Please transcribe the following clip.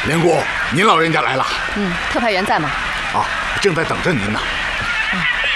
连姑，您老人家来了。 特派员在吗？ 啊，正在等着您呢。